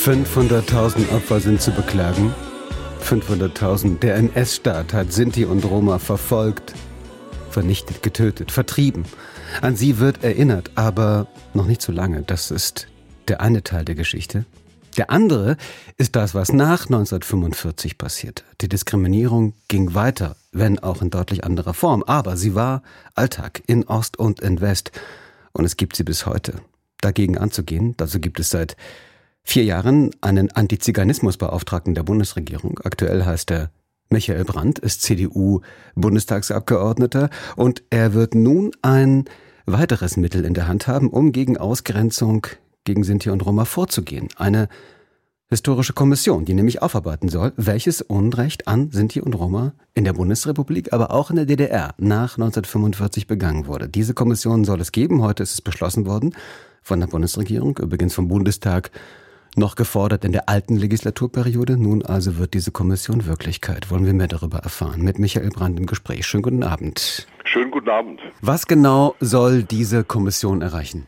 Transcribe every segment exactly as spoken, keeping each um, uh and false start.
fünfhunderttausend Opfer sind zu beklagen. fünfhunderttausend. Der N S-Staat hat Sinti und Roma verfolgt, vernichtet, getötet, vertrieben. An sie wird erinnert, aber noch nicht so lange. Das ist der eine Teil der Geschichte. Der andere ist das, was nach neunzehnhundertfünfundvierzig passierte. Die Diskriminierung ging weiter, wenn auch in deutlich anderer Form. Aber sie war Alltag in Ost und in West. Und es gibt sie bis heute. Dagegen anzugehen, dazu gibt es seit vier Jahren einen Antiziganismusbeauftragten der Bundesregierung. Aktuell heißt er Michael Brandt, ist C D U-Bundestagsabgeordneter. Und er wird nun ein weiteres Mittel in der Hand haben, um gegen Ausgrenzung gegen Sinti und Roma vorzugehen. Eine historische Kommission, die nämlich aufarbeiten soll, welches Unrecht an Sinti und Roma in der Bundesrepublik, aber auch in der D D R nach neunzehnhundertfünfundvierzig begangen wurde. Diese Kommission soll es geben. Heute ist es beschlossen worden von der Bundesregierung, übrigens vom Bundestag noch gefordert in der alten Legislaturperiode. Nun also wird diese Kommission Wirklichkeit. Wollen wir mehr darüber erfahren? Mit Michael Brandt im Gespräch. Schönen guten Abend. Schönen guten Abend. Was genau soll diese Kommission erreichen?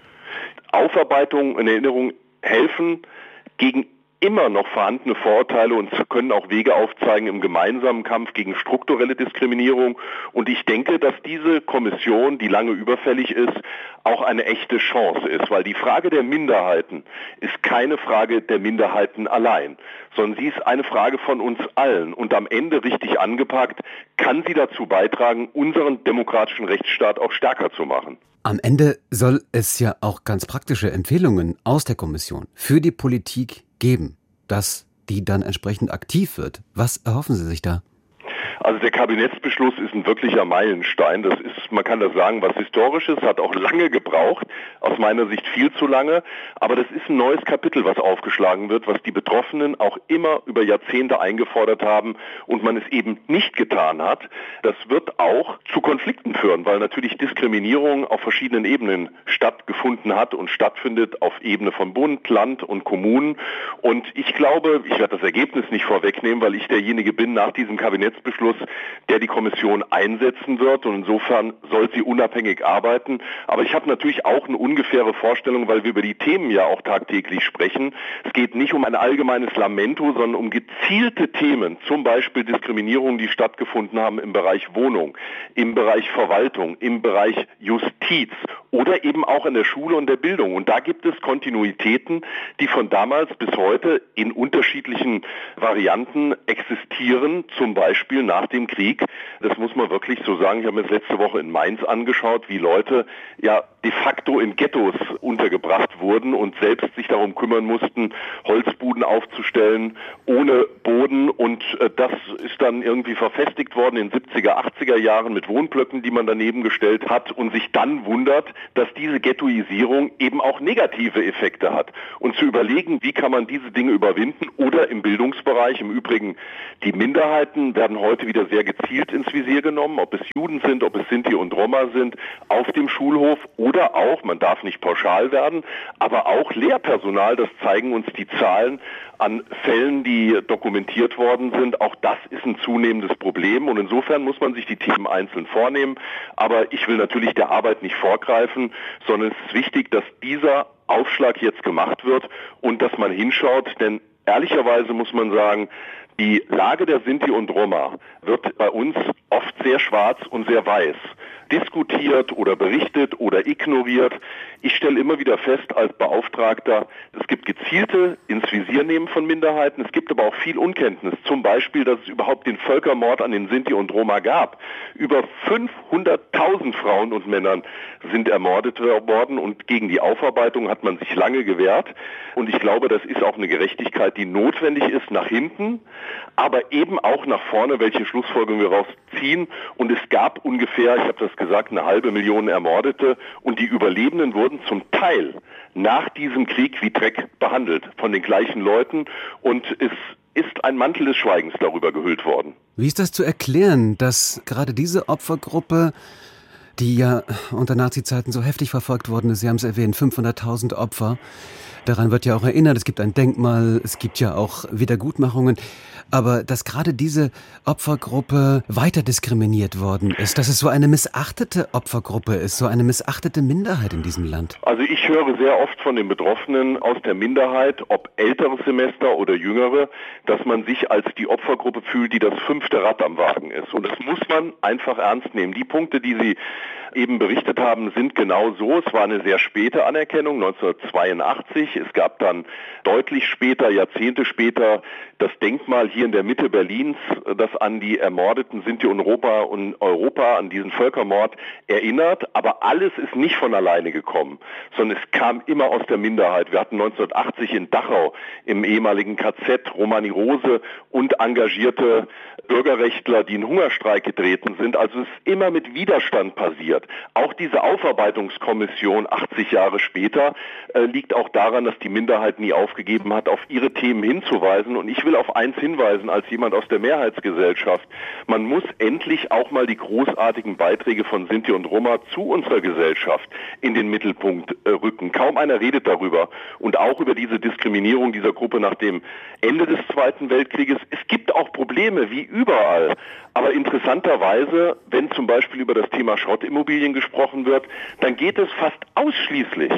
Aufarbeitung und Erinnerung helfen gegen immer noch vorhandene Vorurteile und können auch Wege aufzeigen im gemeinsamen Kampf gegen strukturelle Diskriminierung. Und ich denke, dass diese Kommission, die lange überfällig ist, auch eine echte Chance ist, weil die Frage der Minderheiten ist keine Frage der Minderheiten allein, sondern sie ist eine Frage von uns allen. Und am Ende richtig angepackt, kann sie dazu beitragen, unseren demokratischen Rechtsstaat auch stärker zu machen. Am Ende soll es ja auch ganz praktische Empfehlungen aus der Kommission für die Politik geben, dass die dann entsprechend aktiv wird. Was erhoffen Sie sich da? Also der Kabinettsbeschluss ist ein wirklicher Meilenstein. Das ist, man kann das sagen, was Historisches, hat auch lange gebraucht, aus meiner Sicht viel zu lange. Aber das ist ein neues Kapitel, was aufgeschlagen wird, was die Betroffenen auch immer über Jahrzehnte eingefordert haben und man es eben nicht getan hat. Das wird auch zu Konflikten führen, weil natürlich Diskriminierung auf verschiedenen Ebenen stattgefunden hat und stattfindet auf Ebene von Bund, Land und Kommunen. Und ich glaube, ich werde das Ergebnis nicht vorwegnehmen, weil ich derjenige bin nach diesem Kabinettsbeschluss, der die Kommission einsetzen wird, und insofern soll sie unabhängig arbeiten. Aber ich habe natürlich auch eine ungefähre Vorstellung, weil wir über die Themen ja auch tagtäglich sprechen. Es geht nicht um ein allgemeines Lamento, sondern um gezielte Themen, zum Beispiel Diskriminierungen, die stattgefunden haben im Bereich Wohnung, im Bereich Verwaltung, im Bereich Justiz oder eben auch in der Schule und der Bildung. Und da gibt es Kontinuitäten, die von damals bis heute in unterschiedlichen Varianten existieren, zum Beispiel nach dem Krieg. Das muss man wirklich so sagen. Ich habe mir das letzte Woche in Mainz angeschaut, wie Leute ja de facto in Ghettos untergebracht wurden und selbst sich darum kümmern mussten, Holzbuden aufzustellen, ohne Boden. Und äh, das ist dann irgendwie verfestigt worden in siebziger, achtziger Jahren mit Wohnblöcken, die man daneben gestellt hat und sich dann wundert, dass diese Ghettoisierung eben auch negative Effekte hat. Und zu überlegen, wie kann man diese Dinge überwinden, oder im Bildungsbereich, im Übrigen die Minderheiten werden heute wieder sehr gezielt ins Visier genommen, ob es Juden sind, ob es Sinti und Roma sind, auf dem Schulhof oder auch, man darf nicht pauschal werden, aber auch Lehrpersonal, das zeigen uns die Zahlen an Fällen, die dokumentiert worden sind. Auch das ist ein zunehmendes Problem und insofern muss man sich die Themen einzeln vornehmen. Aber ich will natürlich der Arbeit nicht vorgreifen, sondern es ist wichtig, dass dieser Aufschlag jetzt gemacht wird und dass man hinschaut, denn ehrlicherweise muss man sagen, die Lage der Sinti und Roma wird bei uns oft sehr schwarz und sehr weiß diskutiert oder berichtet oder ignoriert. Ich stelle immer wieder fest als Beauftragter, es gibt gezielte ins Visier nehmen von Minderheiten, es gibt aber auch viel Unkenntnis. Zum Beispiel, dass es überhaupt den Völkermord an den Sinti und Roma gab. Über fünfhunderttausend Frauen und Männern sind ermordet worden und gegen die Aufarbeitung hat man sich lange gewehrt. Und ich glaube, das ist auch eine Gerechtigkeit, die notwendig ist nach hinten, aber eben auch nach vorne, welche Schlussfolgerungen wir rausziehen. Und es gab ungefähr, ich habe das gesagt, eine halbe Million Ermordete und die Überlebenden wurden zum Teil nach diesem Krieg wie Dreck behandelt von den gleichen Leuten und es ist ein Mantel des Schweigens darüber gehüllt worden. Wie ist das zu erklären, dass gerade diese Opfergruppe, die ja unter Nazi-Zeiten so heftig verfolgt worden ist, Sie haben es erwähnt, fünfhunderttausend Opfer, daran wird ja auch erinnert, es gibt ein Denkmal, es gibt ja auch Wiedergutmachungen, aber dass gerade diese Opfergruppe weiter diskriminiert worden ist, dass es so eine missachtete Opfergruppe ist, so eine missachtete Minderheit in diesem Land. Also ich höre sehr oft von den Betroffenen aus der Minderheit, ob älteres Semester oder jüngere, dass man sich als die Opfergruppe fühlt, die das fünfte Rad am Wagen ist. Und das muss man einfach ernst nehmen. Die Punkte, die Sie eben berichtet haben, sind genau so. Es war eine sehr späte Anerkennung, neunzehnhundertzweiundachtzig. Es gab dann deutlich später, Jahrzehnte später, das Denkmal hier in der Mitte Berlins, das an die ermordeten Sinti und Roma und Europa, an diesen Völkermord erinnert. Aber alles ist nicht von alleine gekommen, sondern es kam immer aus der Minderheit. Wir hatten neunzehnhundertachtzig in Dachau im ehemaligen K Z Romani Rose und engagierte Bürgerrechtler, die in Hungerstreik getreten sind. Also es ist immer mit Widerstand passiert. Auch diese Aufarbeitungskommission achtzig Jahre später äh, liegt auch daran, dass die Minderheit nie aufgegeben hat, auf ihre Themen hinzuweisen. Und ich will auf eins hinweisen, als jemand aus der Mehrheitsgesellschaft. Man muss endlich auch mal die großartigen Beiträge von Sinti und Roma zu unserer Gesellschaft in den Mittelpunkt äh, rücken. Kaum einer redet darüber. Und auch über diese Diskriminierung dieser Gruppe nach dem Ende des Zweiten Weltkrieges. Es gibt auch Probleme, wie überall. Aber interessanterweise, wenn zum Beispiel über das Thema Schrottimmobilien gesprochen wird, dann geht es fast ausschließlich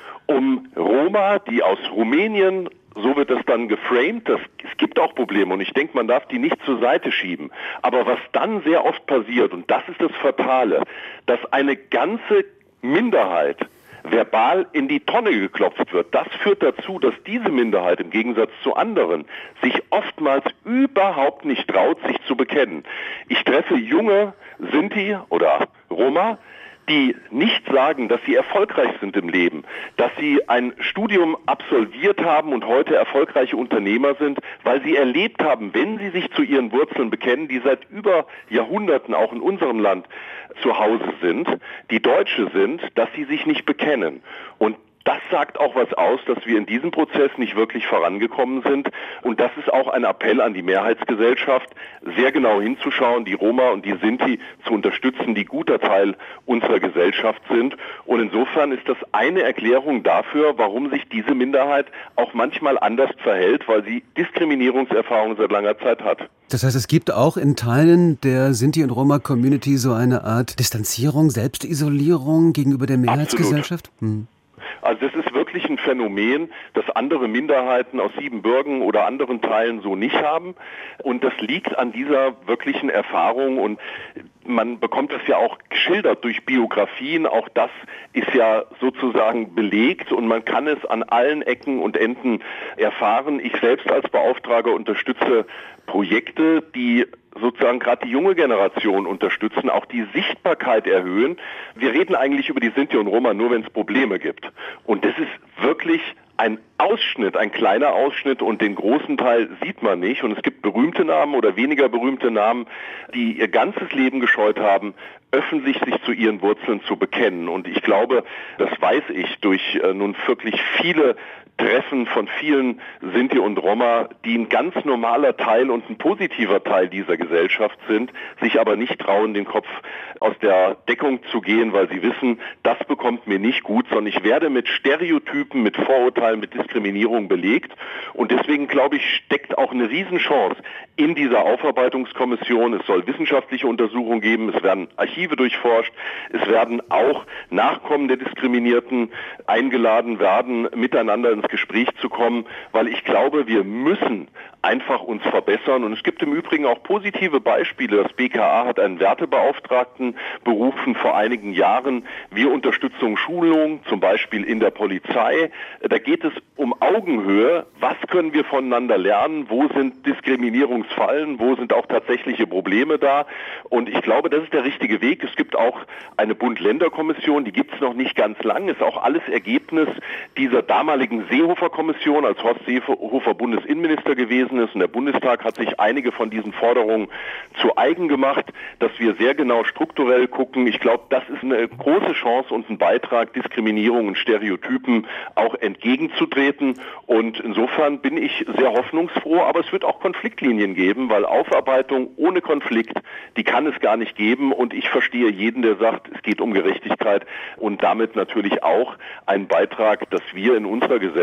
um Roma, die aus Rumänien, so wird das dann geframed, das, es gibt auch Probleme und ich denke, man darf die nicht zur Seite schieben. Aber was dann sehr oft passiert, und das ist das Fatale, dass eine ganze Minderheit verbal in die Tonne geklopft wird. Das führt dazu, dass diese Minderheit im Gegensatz zu anderen sich oftmals überhaupt nicht traut, sich zu bekennen. Ich treffe junge Sinti oder Roma, die nicht sagen, dass sie erfolgreich sind im Leben, dass sie ein Studium absolviert haben und heute erfolgreiche Unternehmer sind, weil sie erlebt haben, wenn sie sich zu ihren Wurzeln bekennen, die seit über Jahrhunderten auch in unserem Land zu Hause sind, die Deutsche sind, dass sie sich nicht bekennen. Und das sagt auch was aus, dass wir in diesem Prozess nicht wirklich vorangekommen sind. Und das ist auch ein Appell an die Mehrheitsgesellschaft, sehr genau hinzuschauen, die Roma und die Sinti zu unterstützen, die guter Teil unserer Gesellschaft sind. Und insofern ist das eine Erklärung dafür, warum sich diese Minderheit auch manchmal anders verhält, weil sie Diskriminierungserfahrungen seit langer Zeit hat. Das heißt, es gibt auch in Teilen der Sinti- und Roma-Community so eine Art Distanzierung, Selbstisolierung gegenüber der Mehrheitsgesellschaft? Hm. Also das ist wirklich ein Phänomen, das andere Minderheiten aus Siebenbürgen oder anderen Teilen so nicht haben. Und das liegt an dieser wirklichen Erfahrung. Und man bekommt das ja auch geschildert durch Biografien. Auch das ist ja sozusagen belegt und man kann es an allen Ecken und Enden erfahren. Ich selbst als Beauftragter unterstütze Projekte, die sozusagen gerade die junge Generation unterstützen, auch die Sichtbarkeit erhöhen. Wir reden eigentlich über die Sinti und Roma nur, wenn es Probleme gibt. Und das ist wirklich ein Ausschnitt, ein kleiner Ausschnitt und den großen Teil sieht man nicht. Und es gibt berühmte Namen oder weniger berühmte Namen, die ihr ganzes Leben gescheut haben, öffentlich sich zu ihren Wurzeln zu bekennen. Und ich glaube, das weiß ich durch äh, nun wirklich viele Treffen von vielen Sinti und Roma, die ein ganz normaler Teil und ein positiver Teil dieser Gesellschaft sind, sich aber nicht trauen, den Kopf aus der Deckung zu gehen, weil sie wissen, das bekommt mir nicht gut, sondern ich werde mit Stereotypen, mit Vorurteilen, mit Diskriminierung belegt. Und deswegen, glaube ich, steckt auch eine Riesenchance in dieser Aufarbeitungskommission. Es soll wissenschaftliche Untersuchungen geben, es werden Archive durchforscht, es werden auch Nachkommen der Diskriminierten eingeladen werden, miteinander ins Gespräch zu kommen, weil ich glaube, wir müssen einfach uns verbessern. Und es gibt im Übrigen auch positive Beispiele. Das B K A hat einen Wertebeauftragten berufen vor einigen Jahren. Wir unterstützen Schulungen, zum Beispiel in der Polizei. Da geht es um Augenhöhe. Was können wir voneinander lernen? Wo sind Diskriminierungsfallen? Wo sind auch tatsächliche Probleme da? Und ich glaube, das ist der richtige Weg. Es gibt auch eine Bund-Länder-Kommission, die gibt es noch nicht ganz lang. Ist auch alles Ergebnis dieser damaligen Seehofer-Kommission, als Horst Seehofer Bundesinnenminister gewesen ist. Und der Bundestag hat sich einige von diesen Forderungen zu eigen gemacht, dass wir sehr genau strukturell gucken. Ich glaube, das ist eine große Chance und ein Beitrag, Diskriminierung und Stereotypen auch entgegenzutreten. Und insofern bin ich sehr hoffnungsfroh, aber es wird auch Konfliktlinien geben, weil Aufarbeitung ohne Konflikt, die kann es gar nicht geben. Und ich verstehe jeden, der sagt, es geht um Gerechtigkeit und damit natürlich auch einen Beitrag, dass wir in unserer Gesellschaft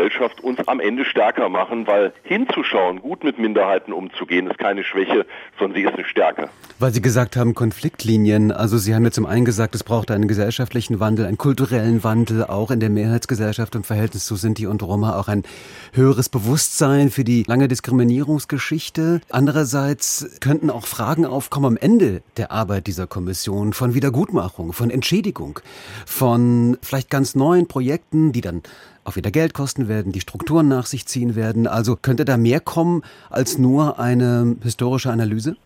Gesellschaft uns am Ende stärker machen, weil hinzuschauen, gut mit Minderheiten umzugehen, ist keine Schwäche, sondern sie ist eine Stärke. Weil Sie gesagt haben, Konfliktlinien, also Sie haben ja zum einen gesagt, es braucht einen gesellschaftlichen Wandel, einen kulturellen Wandel, auch in der Mehrheitsgesellschaft im Verhältnis zu Sinti und Roma, auch ein höheres Bewusstsein für die lange Diskriminierungsgeschichte. Andererseits könnten auch Fragen aufkommen am Ende der Arbeit dieser Kommission von Wiedergutmachung, von Entschädigung, von vielleicht ganz neuen Projekten, die dann auch wieder Geld kosten werden, die Strukturen nach sich ziehen werden. Also könnte da mehr kommen als nur eine historische Analyse?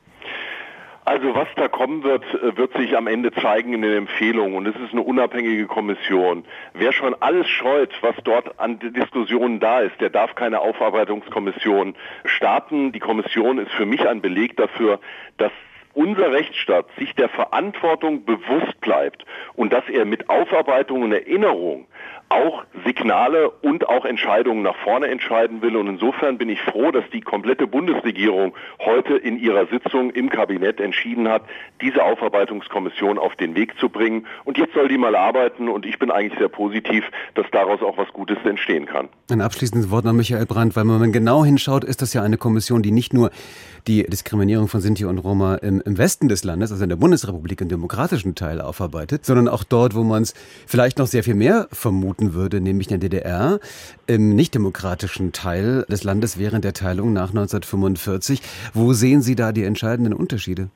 Also was da kommen wird, wird sich am Ende zeigen in den Empfehlungen, und es ist eine unabhängige Kommission. Wer schon alles scheut, was dort an Diskussionen da ist, der darf keine Aufarbeitungskommission starten. Die Kommission ist für mich ein Beleg dafür, dass unser Rechtsstaat sich der Verantwortung bewusst bleibt und dass er mit Aufarbeitung und Erinnerung auch Signale und auch Entscheidungen nach vorne entscheiden will. Und insofern bin ich froh, dass die komplette Bundesregierung heute in ihrer Sitzung im Kabinett entschieden hat, diese Aufarbeitungskommission auf den Weg zu bringen. Und jetzt soll die mal arbeiten, und ich bin eigentlich sehr positiv, dass daraus auch was Gutes entstehen kann. Ein abschließendes Wort noch Michael Brandt, weil wenn man genau hinschaut, ist das ja eine Kommission, die nicht nur die Diskriminierung von Sinti und Roma im, im Westen des Landes, also in der Bundesrepublik, im demokratischen Teil aufarbeitet, sondern auch dort, wo man es vielleicht noch sehr viel mehr vermuten würde, nämlich in der D D R, im nichtdemokratischen Teil des Landes während der Teilung nach neunzehnhundertfünfundvierzig. Wo sehen Sie da die entscheidenden Unterschiede?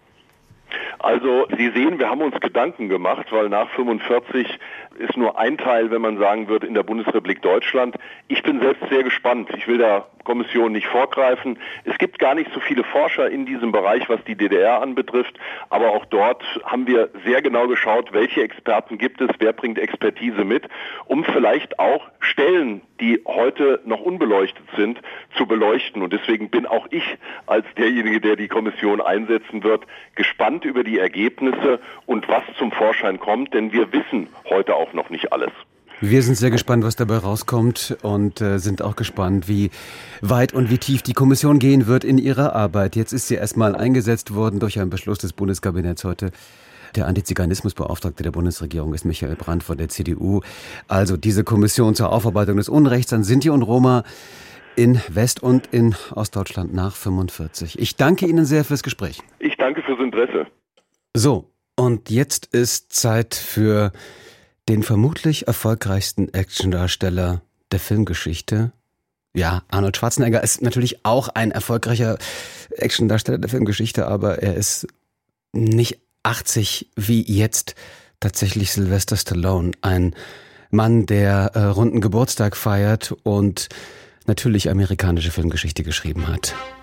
Also Sie sehen, wir haben uns Gedanken gemacht, weil nach fünfundvierzig ist nur ein Teil, wenn man sagen würde, in der Bundesrepublik Deutschland. Ich bin selbst sehr gespannt. Ich will der Kommission nicht vorgreifen. Es gibt gar nicht so viele Forscher in diesem Bereich, was die D D R anbetrifft, aber auch dort haben wir sehr genau geschaut, welche Experten gibt es, wer bringt Expertise mit, um vielleicht auch Stellen, die heute noch unbeleuchtet sind, zu beleuchten. Und deswegen bin auch ich als derjenige, der die Kommission einsetzen wird, gespannt über die Ergebnisse und was zum Vorschein kommt, denn wir wissen heute auch noch nicht alles. Wir sind sehr gespannt, was dabei rauskommt, und äh, sind auch gespannt, wie weit und wie tief die Kommission gehen wird in ihrer Arbeit. Jetzt ist sie erstmal eingesetzt worden durch einen Beschluss des Bundeskabinetts heute. Der Antiziganismusbeauftragte der Bundesregierung ist Michael Brandt von der C D U. Also diese Kommission zur Aufarbeitung des Unrechts an Sinti und Roma in West- und in Ostdeutschland nach fünfundvierzig. Ich danke Ihnen sehr fürs Gespräch. Ich danke fürs Interesse. So, und jetzt ist Zeit für den vermutlich erfolgreichsten Actiondarsteller der Filmgeschichte. Ja, Arnold Schwarzenegger ist natürlich auch ein erfolgreicher Actiondarsteller der Filmgeschichte, aber er ist nicht achtzig wie jetzt tatsächlich Sylvester Stallone. Ein Mann, der äh, runden Geburtstag feiert und natürlich amerikanische Filmgeschichte geschrieben hat.